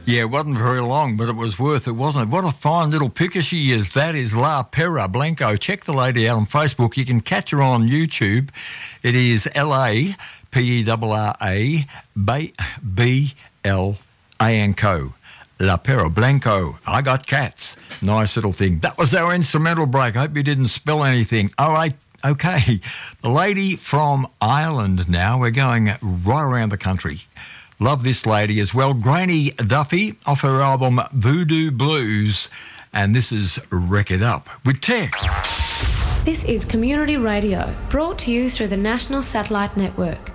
Yeah, it wasn't very long, but it was worth it, wasn't it? What a fine little picker she is. That is La Perra Blanco. Check the lady out on Facebook. You can catch her on YouTube. It is LAPERRA BLANCO. La Perra Blanco. I got cats. Nice little thing. That was our instrumental break. I hope you didn't spill anything. All right. Okay. The lady from Ireland now. We're going right around the country. Love this lady as well. Granny Duffy off her album Voodoo Blues. And this is Wreck It Up with Tech. This is Community Radio, brought to you through the National Satellite Network.